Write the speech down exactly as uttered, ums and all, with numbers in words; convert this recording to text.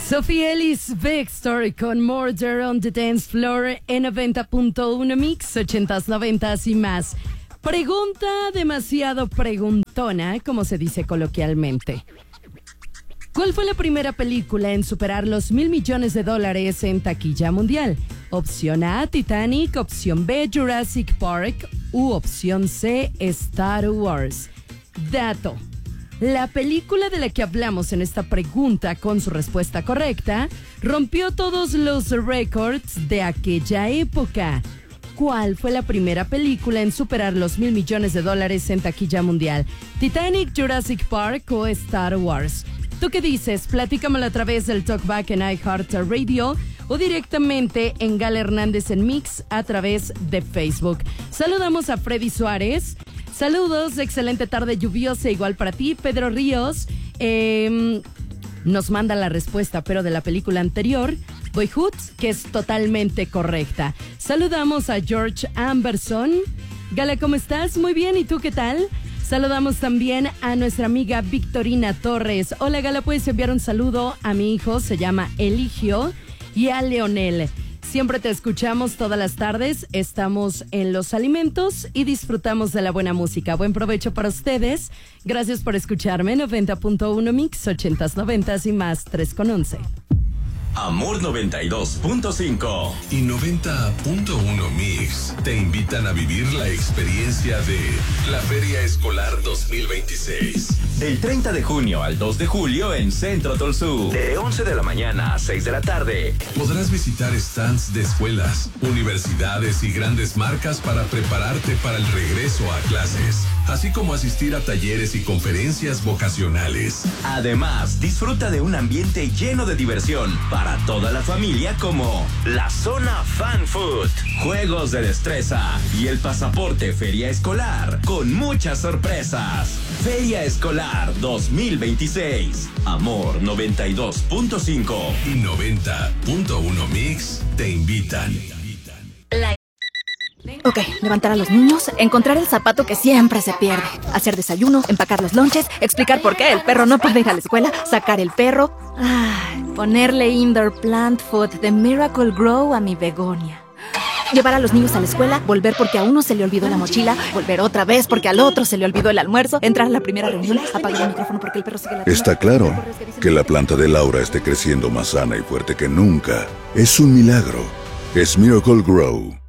Sophie Ellis Bextor con Murder on the Dance Floor en noventa punto uno Mix, ochentas, noventas y más. Pregunta demasiado preguntona, como se dice coloquialmente. ¿Cuál fue la primera película en superar los mil millones de dólares en taquilla mundial? Opción A, Titanic, opción B, Jurassic Park u opción C, Star Wars. Dato. La película de la que hablamos en esta pregunta con su respuesta correcta rompió todos los récords de aquella época. ¿Cuál fue la primera película en superar los mil millones de dólares en taquilla mundial? ¿Titanic, Jurassic Park o Star Wars? ¿Tú qué dices? Platícamelo a través del Talkback en iHeartRadio o directamente en Gal Hernández en Mix a través de Facebook. Saludamos a Freddy Suárez. Saludos, excelente tarde lluviosa, igual para ti. Pedro Ríos eh, nos manda la respuesta, pero de la película anterior, Boyhood, que es totalmente correcta. Saludamos a George Amberson. Gala, ¿cómo estás? Muy bien, ¿y tú qué tal? Saludamos también a nuestra amiga Victorina Torres. Hola, Gala, puedes enviar un saludo a mi hijo, se llama Eligio, y a Leonel. Siempre te escuchamos todas las tardes, estamos en Los Alimentos y disfrutamos de la buena música. Buen provecho para ustedes. Gracias por escucharme. noventa punto uno Mix, ochentas, noventas y más, tres con once. Amor noventa y dos punto cinco y noventa punto uno Mix te invitan a vivir la experiencia de la Feria Escolar dos mil veintiséis. Del treinta de junio al dos de julio en Centro Tolsú. De once de la mañana a seis de la tarde. Podrás visitar stands de escuelas, universidades y grandes marcas para prepararte para el regreso a clases, así como asistir a talleres y conferencias vocacionales. Además, disfruta de un ambiente lleno de diversión para toda la familia, como la zona Fan Food, juegos de destreza y el pasaporte Feria Escolar con muchas sorpresas. Feria Escolar dos mil veintiséis. Amor noventa y dos punto cinco y noventa punto uno Mix te invitan. Ok, levantar a los niños, encontrar el zapato que siempre se pierde, hacer desayuno, empacar los lonches, explicar por qué el perro no puede ir a la escuela, sacar el perro, ay, ponerle indoor plant food de Miracle Grow a mi begonia. Llevar a los niños a la escuela, volver porque a uno se le olvidó la mochila, volver otra vez porque al otro se le olvidó el almuerzo, entrar a la primera reunión, apagar el micrófono porque el perro sigue la... Está claro que la planta de Laura esté creciendo más sana y fuerte que nunca. Es un milagro. Es Miracle Grow.